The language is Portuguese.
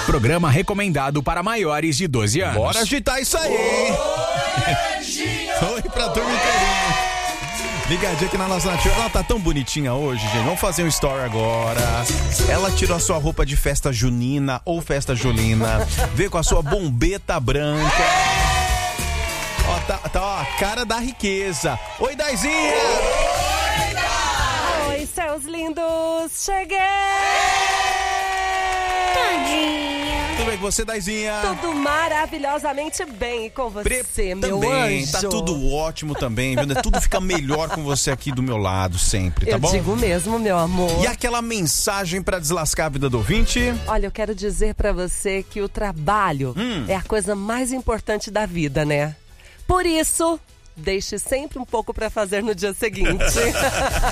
Programa recomendado para maiores de 12 anos. Bora agitar isso aí! Oi pra turma inteirinha. Ligadinha aqui na nossa nativa. Ela tá tão bonitinha hoje, gente. Vamos fazer um story agora. Ela tirou a sua roupa de festa junina ou festa julina. Veio com a sua bombeta branca. Ó, tá a cara da riqueza. Oi, Daizinha! Oi, seus lindos! Cheguei! Tudo bem com você, Daizinha? Tudo maravilhosamente bem. E com você, meu também, anjo? tá tudo ótimo também, viu? Tudo fica melhor com você aqui do meu lado sempre, tá bom? Eu digo mesmo, meu amor. E aquela mensagem pra deslascar a vida do ouvinte? Olha, eu quero dizer pra você que o trabalho é a coisa mais importante da vida, né? Por isso, deixe sempre um pouco pra fazer no dia seguinte.